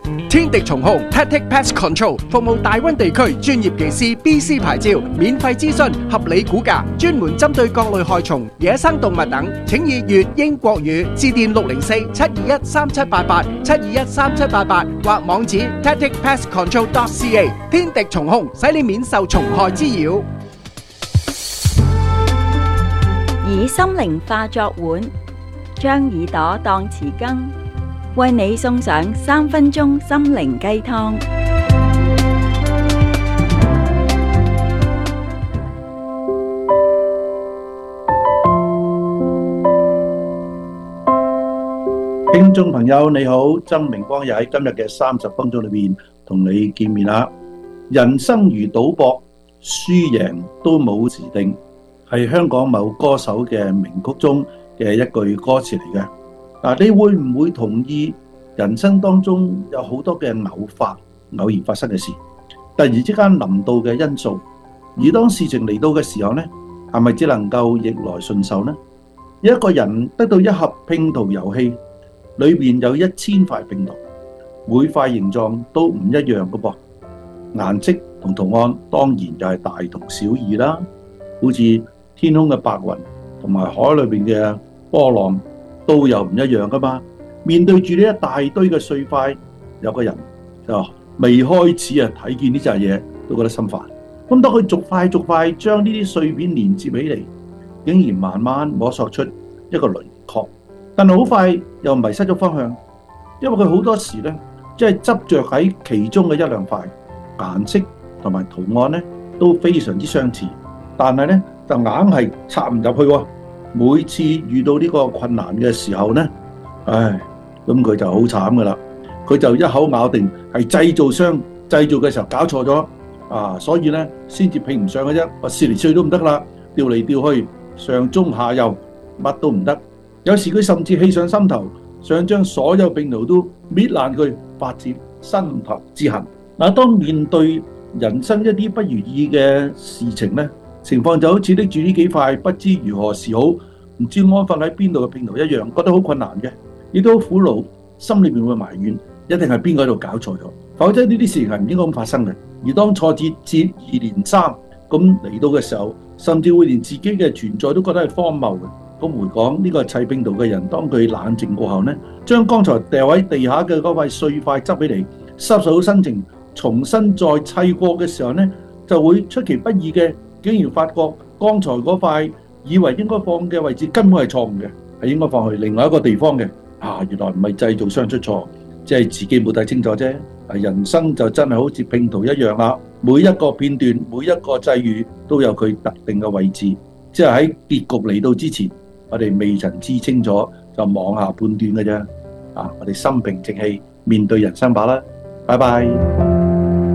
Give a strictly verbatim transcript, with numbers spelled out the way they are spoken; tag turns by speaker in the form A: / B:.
A: 天敵蟲控 Tactic Pest Control 服務大灣地區專業技師 B C 牌照，免費諮詢，合理估價，專門針對各類害蟲、野生動物等。請以粵英國語致電六零四七二一三七八八七二一三七八八或網址 tactic pest control dot c a。 天敵蟲控使你免受蟲害滋擾。
B: 以心靈化作碗，將耳朵當匙羹，為你送上三分鐘心靈雞湯。
C: 聽眾朋友你好，曾明光又喺今日嘅三十分鐘裏面同你見面啦。人生如賭博，輸贏都冇時定，係香港某歌手嘅名曲中嘅一句歌詞嚟嘅。嗱，你會唔會同意人生當中有好多嘅偶發、偶然發生嘅事，突然之間臨到嘅因素，而當事情嚟到嘅時候呢，係咪只能夠逆來順受呢？一個人得到一盒拼圖遊戲，裏面有一千塊拼圖，每塊形狀都唔一樣嘅噃，顏色同圖案當然就係大同小異啦。好似天空嘅白雲同埋海裏邊嘅波浪都有唔一樣噶嘛。面對住呢一大堆嘅碎塊，有個人就未開始啊睇見呢隻嘢都覺得心煩。咁當佢逐塊逐塊將呢啲碎片連接起嚟，竟然慢慢摸索出一個輪廓，但係好快又迷失咗方向，因為佢好多時咧即係執着喺其中嘅一兩塊，顏色同埋圖案咧都非常之相似，但係咧就硬係插唔入去喎。每次遇到呢個困難嘅時候咧，唉，咁佢就好慘噶啦，佢就一口咬定係製造商製造嘅時候搞錯咗啊，所以咧先至拼唔上嘅啫。我試嚟試去都唔得啦，調嚟調去，上中下游乜都唔得。有時佢甚至氣上心頭，想將所有拼圖都搣爛佢，發泄心頭之恨。嗱，當面對人生一啲不如意嘅事情咧，情況就好似拎住呢幾塊不知如何是好，唔知安放喺邊度嘅拼圖一樣，覺得好困難嘅，亦都好苦惱，心裏面會埋怨，一定係邊個喺度搞錯咗，否則呢啲事情係唔應該咁發生嘅。而當挫折接二連三咁嚟到嘅時候，甚至會連自己嘅存在都覺得係荒謬嘅。咁回講呢個砌拼圖嘅人，當佢冷靜過後呢，將剛才掉喺地下嘅嗰塊碎塊執起嚟，收拾好心情，重新再砌過嘅時候呢，就會出其不意嘅，竟然發覺剛才嗰塊以為應該放嘅位置根本係錯誤嘅，係應該放去另外一個地方嘅。啊，原來唔係製造商出錯，即係自己冇睇清楚啫。人生就真係好似拼圖一樣啦，每一個片段、每一個際遇都有佢特定嘅位置，即係喺結局嚟到之前，我哋未曾知清楚就妄下判斷嘅啫。啊，我哋心平靜氣面對人生吧啦，拜拜。